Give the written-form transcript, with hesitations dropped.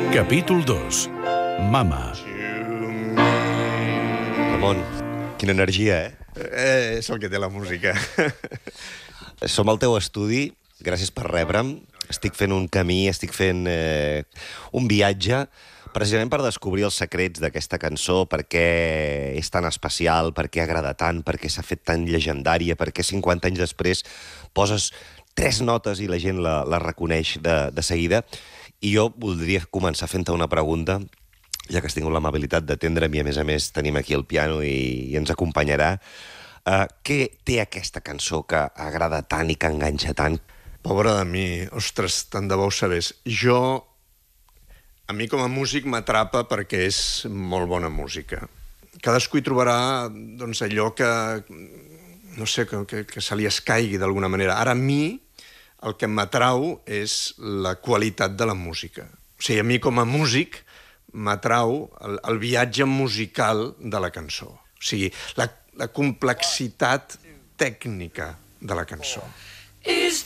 Capítol 2. Mama. Ramon, quina energia, És el que té la música. Som al teu estudi, gràcies per rebre'm. Estic fent un camí, estic fent un viatge, precisament per descobrir els secrets d'aquesta cançó, per què és tan especial, per què agrada tant, per què s'ha fet tan llegendària, per què 50 anys després poses 3 notes i la gent la reconeix de seguida. I jo voldria començar fent-te una pregunta, ja que has tingut l'amabilitat d'atendre'm i, a més, tenim aquí el piano i ens acompanyarà. Què té aquesta cançó que agrada tant i que enganxa tant? Pobre de mi, ostres, tant de bo ho sabés. A mi com a músic m'atrapa perquè és molt bona música. Cadascú hi trobarà doncs, allò que, no sé, que se li escaigui d'alguna manera. Ara a mi el que m'atrau és la qualitat de la música. O sigui, a mi com a músic m'atrau el viatge musical de la cançó. O sigui, la complexitat tècnica de la cançó.